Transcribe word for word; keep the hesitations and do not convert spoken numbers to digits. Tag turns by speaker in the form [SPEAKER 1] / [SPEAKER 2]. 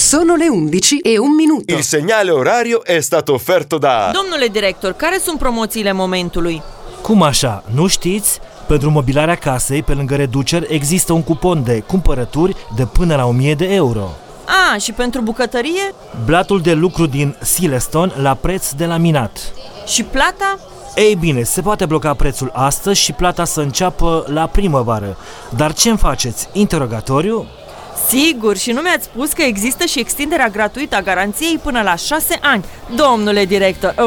[SPEAKER 1] Sono le undici e un minuto.
[SPEAKER 2] Il segnale orario è stato offerto da...
[SPEAKER 3] Domnule director, care sunt promoțiile momentului?
[SPEAKER 4] Cum așa? Nu știți? Pentru mobilarea casei, pe lângă reduceri, există un cupon de cumpărături de până la o mie de euro.
[SPEAKER 3] A, și pentru bucătărie?
[SPEAKER 4] Blatul de lucru din Silestone la preț de laminat.
[SPEAKER 3] Și plata?
[SPEAKER 4] Ei bine, se poate bloca prețul astăzi și plata să înceapă la primăvară. Dar ce-mi faceți? Interogatoriu?
[SPEAKER 3] Sigur, și nu mi-ați spus că există și extinderea gratuită a garanției până la șase ani. Domnule director,